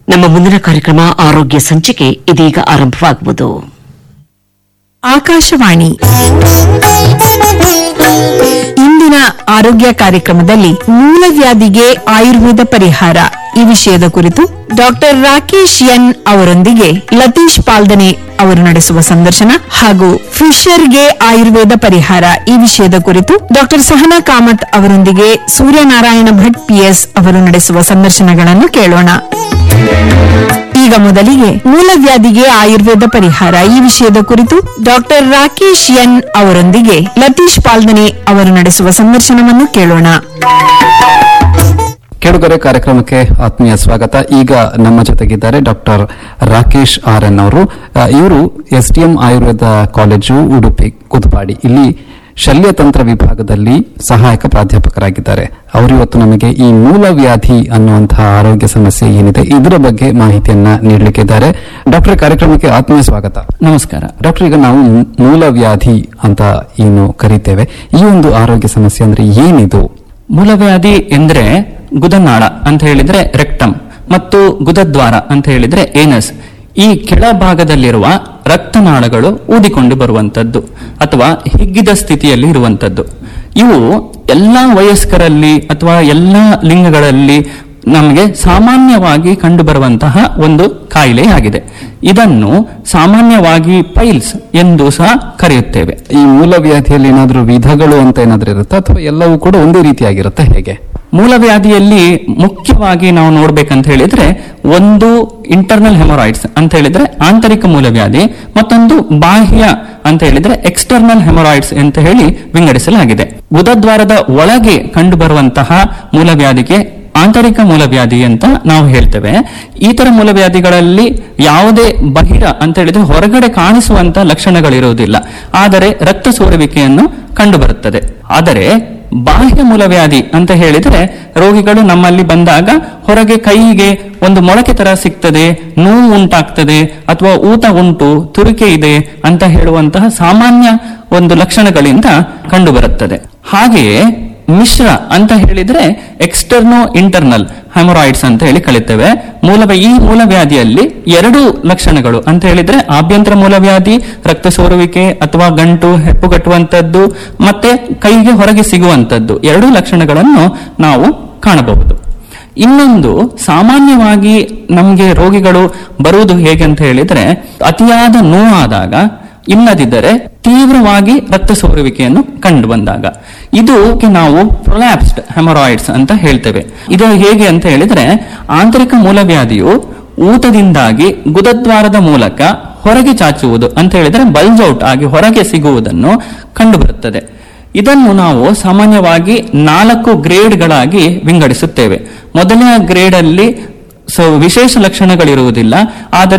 ನಮ್ಮ ಮುಂದಿನ ಕಾರ್ಯಕ್ರಮ ಆರೋಗ್ಯ ಸಂಚಿಕೆ ಇದೀಗ ಆರಂಭವಾಗುವುದು. ಆಕಾಶವಾಣಿ ಇಂದಿನ ಆರೋಗ್ಯ ಕಾರ್ಯಕ್ರಮದಲ್ಲಿ ಮೂಲವ್ಯಾಧಿಗೆ ಆಯುರ್ವೇದ ಪರಿಹಾರ ಈ ವಿಷಯದ ಕುರಿತು ಡಾಕ್ಟರ್ ರಾಕೇಶ್ ಎನ್ ಅವರೊಂದಿಗೆ ಲತೀಶ್ ಪಾಲ್ದನೆ ಅವರು ನಡೆಸುವ ಸಂದರ್ಶನ ಹಾಗೂ ಫಿಶರ್ಗೆ ಆಯುರ್ವೇದ ಪರಿಹಾರ ಈ ವಿಷಯದ ಕುರಿತು ಡಾಕ್ಟರ್ ಸಹನಾ ಕಾಮತ್ ಅವರೊಂದಿಗೆ ಸೂರ್ಯನಾರಾಯಣ ಭಟ್ ಪಿಎಸ್ ಅವರು ನಡೆಸುವ ಸಂದರ್ಶನಗಳನ್ನು ಕೇಳೋಣ. ಈಗ ಮೊದಲಿಗೆ ಮೂಲವ್ಯಾಧಿಗೆ ಆಯುರ್ವೇದ ಪರಿಹಾರ ಈ ವಿಷಯದ ಕುರಿತು ಡಾಕ್ಟರ್ ರಾಕೇಶ್ ಎನ್ ಅವರೊಂದಿಗೆ ಲತೀಶ್ ಪಾಲ್ದನೆ ಅವರು ನಡೆಸುವ ಸಂದರ್ಶನವನ್ನು ಕೇಳೋಣ. ಕೇಳುಗರೆ, ಕಾರ್ಯಕ್ರಮಕ್ಕೆ ಆತ್ಮೀಯ ಸ್ವಾಗತ. ಈಗ ನಮ್ಮ ಜೊತೆಗಿದ್ದಾರೆ ಡಾಕ್ಟರ್ ರಾಕೇಶ್ ಆರ್ ಎನ್ ಅವರು. ಇವರು ಎಸ್ಡಿಎಂ ಆಯುರ್ವೇದ ಕಾಲೇಜು ಉಡುಪಿ ಕುದುಪಾಡಿ ಇಲ್ಲಿ ಶಲ್ಯತಂತ್ರ ವಿಭಾಗದಲ್ಲಿ ಸಹಾಯಕ ಪ್ರಾಧ್ಯಾಪಕರಾಗಿದ್ದಾರೆ. ಅವರು ಇವತ್ತು ನಮಗೆ ಈ ಮೂಲವ್ಯಾಧಿ ಅನ್ನುವಂತಹ ಆರೋಗ್ಯ ಸಮಸ್ಯೆ ಏನಿದೆ ಇದರ ಬಗ್ಗೆ ಮಾಹಿತಿಯನ್ನ ನೀಡಲಿಕ್ಕಿದ್ದಾರೆ. ಡಾಕ್ಟರ್, ಕಾರ್ಯಕ್ರಮಕ್ಕೆ ಆತ್ಮೀಯ ಸ್ವಾಗತ. ನಮಸ್ಕಾರ ಡಾಕ್ಟರ್, ಈಗ ನಾವು ಮೂಲವ್ಯಾಧಿ ಅಂತ ಏನು ಕರೀತೇವೆ, ಈ ಒಂದು ಆರೋಗ್ಯ ಸಮಸ್ಯೆ ಅಂದ್ರೆ ಏನಿದು? ಮೂಲವ್ಯಾಧಿ ಎಂದ್ರೆ ಗುದನಾಳ ಅಂತ ಹೇಳಿದ್ರೆ ರೆಕ್ಟಮ್ ಮತ್ತು ಗುದದ್ವಾರ ಅಂತ ಹೇಳಿದ್ರೆ ಏನಸ್, ಈ ಕೆಳಭಾಗದಲ್ಲಿರುವ ರಕ್ತನಾಳಗಳು ಊದಿಕೊಂಡು ಬರುವಂತದ್ದು ಅಥವಾ ಹಿಗ್ಗಿದ ಸ್ಥಿತಿಯಲ್ಲಿ ಇರುವಂತದ್ದು. ಇವು ಎಲ್ಲಾ ವಯಸ್ಕರಲ್ಲಿ ಅಥವಾ ಎಲ್ಲಾ ಲಿಂಗಗಳಲ್ಲಿ ನಮಗೆ ಸಾಮಾನ್ಯವಾಗಿ ಕಂಡುಬರುವಂತಹ ಒಂದು ಕಾಯಿಲೆಯಾಗಿದೆ. ಇದನ್ನು ಸಾಮಾನ್ಯವಾಗಿ ಪೈಲ್ಸ್ ಎಂದು ಸಹ ಕರೆಯುತ್ತೇವೆ. ಈ ಮೂಲವ್ಯಾಧಿಯಲ್ಲಿ ಏನಾದ್ರೂ ವಿಧಗಳು ಅಂತ ಏನಾದ್ರೂ ಇರುತ್ತಾ ಅಥವಾ ಎಲ್ಲವೂ ಕೂಡ ಒಂದೇ ರೀತಿಯಾಗಿರುತ್ತೆ, ಹೇಗೆ? ಮೂಲವ್ಯಾಧಿಯಲ್ಲಿ ಮುಖ್ಯವಾಗಿ ನಾವು ನೋಡ್ಬೇಕಂತ ಹೇಳಿದ್ರೆ ಒಂದು ಇಂಟರ್ನಲ್ ಹೆಮೊರಾಯ್ಡ್ಸ್ ಅಂತ ಹೇಳಿದ್ರೆ ಆಂತರಿಕ ಮೂಲವ್ಯಾಧಿ, ಮತ್ತೊಂದು ಬಾಹ್ಯ ಅಂತ ಹೇಳಿದ್ರೆ ಎಕ್ಸ್ಟರ್ನಲ್ ಹೆಮೊರಾಯ್ಡ್ಸ್ ಅಂತ ಹೇಳಿ ವಿಂಗಡಿಸಲಾಗಿದೆ. ಗುದದ್ವಾರದ ಒಳಗೆ ಕಂಡು ಬರುವಂತಹ ಮೂಲವ್ಯಾಧಿಗೆ ಆಂತರಿಕ ಮೂಲವ್ಯಾಧಿ ಅಂತ ನಾವು ಹೇಳ್ತೇವೆ. ಈ ತರ ಮೂಲವ್ಯಾಧಿಗಳಲ್ಲಿ ಯಾವುದೇ ಬಹಿರ ಅಂತ ಹೇಳಿದ್ರೆ ಹೊರಗಡೆ ಕಾಣಿಸುವಂತ ಲಕ್ಷಣಗಳಿರುವುದಿಲ್ಲ, ಆದರೆ ರಕ್ತ ಸೋರುವಿಕೆಯನ್ನು ಕಂಡುಬರುತ್ತದೆ. ಆದರೆ ಬಾಹ್ಯ ಮೂಲವ್ಯಾಧಿ ಅಂತ ಹೇಳಿದ್ರೆ ರೋಗಿಗಳು ನಮ್ಮಲ್ಲಿ ಬಂದಾಗ ಹೊರಗೆ ಕೈಗೆ ಒಂದು ಮೊಳಕೆ ತರ ಸಿಗ್ತದೆ, ನೋವು ಉಂಟಾಗ್ತದೆ ಅಥವಾ ಊತ ಉಂಟು, ತುರಿಕೆ ಇದೆ ಅಂತ ಹೇಳುವಂತಹ ಸಾಮಾನ್ಯ ಒಂದು ಲಕ್ಷಣಗಳಿಂದ ಕಂಡುಬರುತ್ತದೆ. ಹಾಗೆಯೇ ಮಿಶ್ರ ಅಂತ ಹೇಳಿದ್ರೆ ಎಕ್ಸ್ಟರ್ನೋ ಇಂಟರ್ನಲ್ ಹೆಮೊರಾಯ್ಡ್ಸ್ ಅಂತ ಹೇಳಿ ಕಲಿತೇವೆ. ಈ ಮೂಲವ್ಯಾಧಿಯಲ್ಲಿ ಎರಡು ಲಕ್ಷಣಗಳು ಅಂತ ಹೇಳಿದ್ರೆ ಆಭ್ಯಂತರ ಮೂಲವ್ಯಾಧಿ, ರಕ್ತ ಸೋರುವಿಕೆ ಅಥವಾ ಗಂಟು ಹೆಪ್ಪುಗಟ್ಟುವಂತದ್ದು ಮತ್ತೆ ಕೈಗೆ ಹೊರಗೆ ಸಿಗುವಂತದ್ದು, ಎರಡೂ ಲಕ್ಷಣಗಳನ್ನು ನಾವು ಕಾಣಬಹುದು. ಇನ್ನೊಂದು ಸಾಮಾನ್ಯವಾಗಿ ನಮಗೆ ರೋಗಿಗಳು ಬರುವುದು ಹೇಗೆ ಅಂತ ಹೇಳಿದ್ರೆ ಅತಿಯಾದ ನೋವಾದಾಗ, ಇಲ್ಲದಿದ್ದರೆ ತೀವ್ರವಾಗಿ ರಕ್ತ ಸೋರುವಿಕೆಯನ್ನು ಕಂಡು ಬಂದಾಗ, ಇದು ನಾವು ಪ್ರೊಲ್ಯಾಪ್ಸ್ಡ್ ಹೆಮೊರಾಯ್ಡ್ಸ್ ಅಂತ ಹೇಳ್ತೇವೆ. ಇದು ಹೇಗೆ ಅಂತ ಹೇಳಿದ್ರೆ ಆಂತರಿಕ ಮೂಲವ್ಯಾಧಿಯು ಊತದಿಂದಾಗಿ ಗುದದ್ವಾರದ ಮೂಲಕ ಹೊರಗೆ ಚಾಚುವುದು ಅಂತ ಹೇಳಿದ್ರೆ ಬಲ್ಜ್ ಔಟ್ ಆಗಿ ಹೊರಗೆ ಸಿಗುವುದನ್ನು ಕಂಡುಬರುತ್ತದೆ. ಇದನ್ನು ನಾವು ಸಾಮಾನ್ಯವಾಗಿ 4 ಗ್ರೇಡ್ಗಳಾಗಿ ವಿಂಗಡಿಸುತ್ತೇವೆ. ಮೊದಲನೇ ಗ್ರೇಡ್ ಅಲ್ಲಿ ವಿಶೇಷ ಲಕ್ಷಣಗಳಿರುವುದಿಲ್ಲ, ಆದರೆ